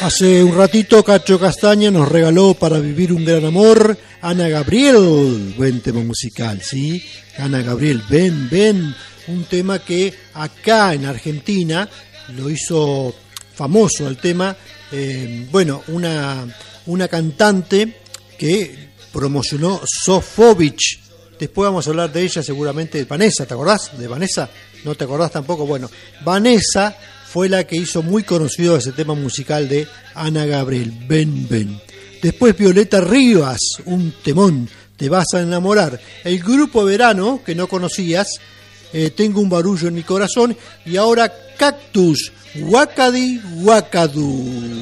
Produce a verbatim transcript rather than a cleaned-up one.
Hace un ratito Cacho Castaña nos regaló Para vivir un gran amor Ana Gabriel, buen tema musical, ¿sí? Ana Gabriel, ven, ven, un tema que acá en Argentina lo hizo famoso el tema, eh, bueno, una, una cantante que promocionó Sofovich. Después vamos a hablar de ella seguramente, Vanessa, ¿te acordás? ¿De Vanessa? ¿No te acordás tampoco? Bueno, Vanessa fue la que hizo muy conocido ese tema musical de Ana Gabriel, ven, ven. Después Violeta Rivas, un temón, Te vas a enamorar. El grupo Verano, que no conocías, eh, Tengo un barullo en mi corazón. Y ahora Cactus, Wakadi Wakadu.